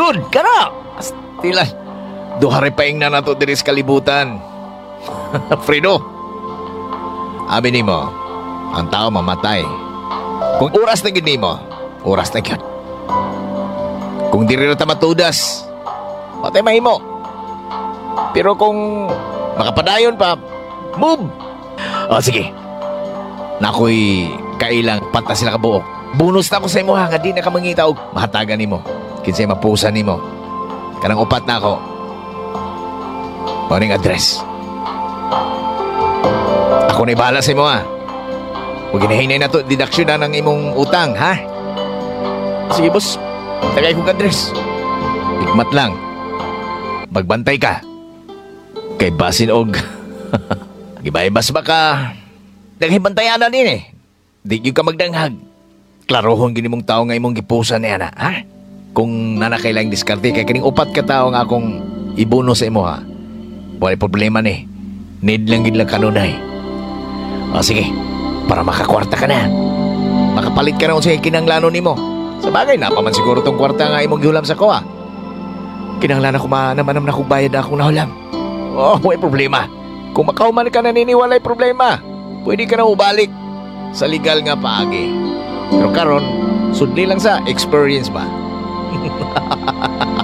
Good ka na! Tila, duhari paing na nato diri sa kalibutan. Fredo, abi nimo, ang tao mamatay. Kung oras na gid nimo, oras na gyud. Kung diri na ta matudas, patay mahimo. Pero kung makapadayon pa, move! O sige, nakoy kailang pata sila kabuok. Bonus na ako sa imo ha, nga di na ka mangita og mahatagan nimo. Kinsay mapusan nimo. Kanang upat na ako. Morning address. Ako na bahala sa imo ha. Huwag ginahinay na to, deduction na ng imong utang, ha? Sige, boss. Tagay kong address. Hikmat lang. Magbantay ka. Kay basin og gibaybas ba ka? Naghibantayan na din eh. Di yung ka magdanghag. Klarohon gini mong tao nga imong gipusan niya na, ha? Kung nanakailang diskarte kay kining upat ka tao nga akong ibono sa imo, ha? Wala problema ni. Need lang gid lang kanunay. O sige, para makakwarta ka na. Makapalit ka na sa kinanglano nimo. Sa bagay, napaman siguro tong kwarta nga imong gihulam sa ko, ha? Kinanglan ako namanam na kong bayad na akong nahulam. Oh, may problema. Kung makauman ka naniniwalay problema, pwede ka na ubalik sa legal nga paagi. Pero karon, sudli lang sa experience ba?